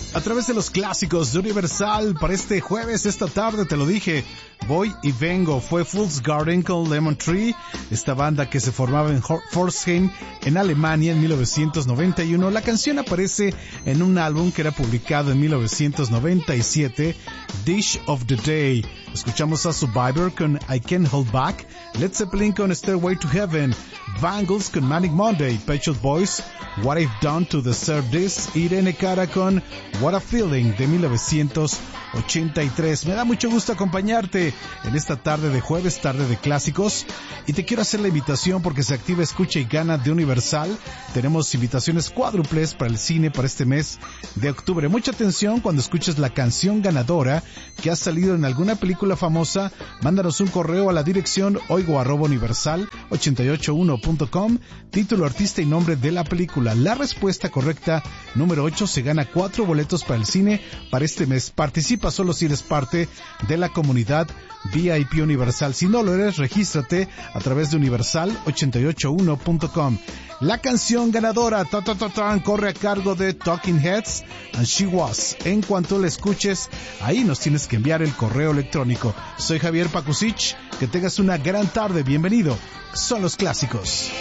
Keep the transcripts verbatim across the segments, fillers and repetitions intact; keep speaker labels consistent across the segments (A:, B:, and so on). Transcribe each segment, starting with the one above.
A: A través de los clásicos de Universal para este jueves, esta tarde, te lo dije, voy y vengo. Fue Fool's Garden con Lemon Tree, esta banda que se formaba en Pforzheim, en Alemania, en mil novecientos noventa y uno. La canción aparece en un álbum que era publicado en mil novecientos noventa y siete, Dish of the Day. Escuchamos a Survivor con I Can't Hold Back, Led Zeppelin con Stairway to Heaven, Bangles con Manic Monday, Pet Shop Boys, What I've Done to Deserve This, Irene Cara con What a Feeling de mil novecientos ochenta y tres. Me da mucho gusto acompañarte en esta tarde de jueves, tarde de clásicos, y te quiero hacer la invitación porque se activa Escucha y Gana de Universal. Tenemos invitaciones cuádruples para el cine para este mes de octubre. Mucha atención cuando escuches la canción ganadora que ha salido en alguna película famosa. Mándanos un correo a la dirección oigo arroba universal ochenta y ocho uno punto com, título, artista y nombre de la película. La respuesta correcta, número ocho, se gana cuatro boletos para el cine para este mes. Participa solo si eres parte de la comunidad V I P Universal. Si no lo eres, regístrate a través de universal ochenta y ocho uno punto com. La canción ganadora, ta, ta, ta, ta, corre a cargo de Talking Heads, and She Was. En cuanto la escuches, ahí nos tienes que enviar el correo electrónico. Soy Javier Pakusich, que tengas una gran tarde, bienvenido. Son los clásicos.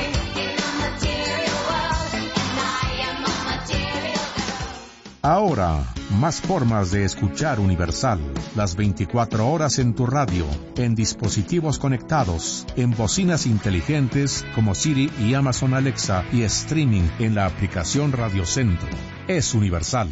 B: Ahora, más formas de escuchar Universal, las veinticuatro horas en tu radio, en dispositivos conectados, en bocinas inteligentes como Siri y Amazon Alexa y streaming en la aplicación Radio Centro. Es Universal.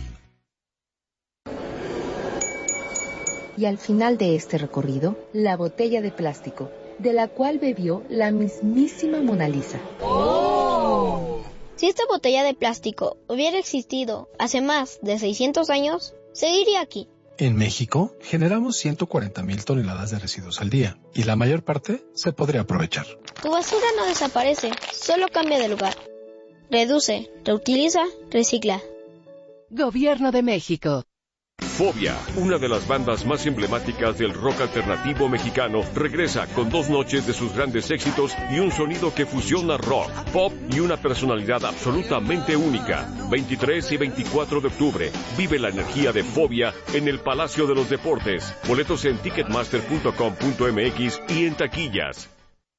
C: Y al final de este recorrido, la botella de plástico, de la cual bebió la mismísima Mona Lisa.
D: ¡Oh! Si esta botella de plástico hubiera existido hace más de seiscientos años, seguiría aquí.
E: En México, generamos ciento cuarenta mil toneladas de residuos al día, y la mayor parte se podría aprovechar.
D: Tu basura no desaparece, solo cambia de lugar. Reduce, reutiliza, recicla.
F: Gobierno de México.
G: Fobia, una de las bandas más emblemáticas del rock alternativo mexicano, regresa con dos noches de sus grandes éxitos y un sonido que fusiona rock, pop y una personalidad absolutamente única. veintitrés y veinticuatro de octubre, vive la energía de Fobia en el Palacio de los Deportes. Boletos en ticketmaster punto com punto m x y en taquillas.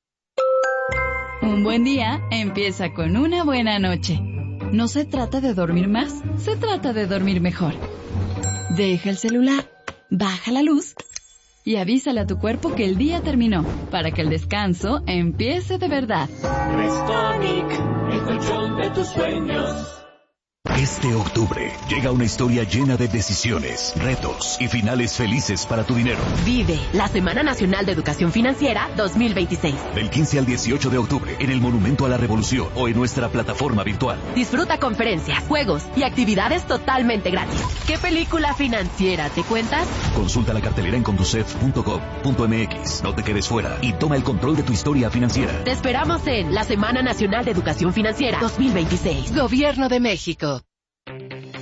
H: Un buen día empieza con una buena noche. No se trata de dormir más, se trata de dormir mejor. Deja el celular, baja la luz y avísale a tu cuerpo que el día terminó, para que el descanso empiece de verdad.
I: Restonic, el colchón de tus sueños.
J: Este octubre llega una historia llena de decisiones, retos y finales felices para tu dinero.
K: Vive la Semana Nacional de Educación Financiera dos mil veintiséis.
J: Del quince al dieciocho de octubre en el Monumento a la Revolución o en nuestra plataforma virtual.
K: Disfruta conferencias, juegos y actividades totalmente gratis. ¿Qué película financiera te cuentas?
J: Consulta la cartelera en conducef punto gov punto m x. No te quedes fuera y toma el control de tu historia financiera.
K: Te esperamos en la Semana Nacional de Educación Financiera dos mil veintiséis.
F: Gobierno de México.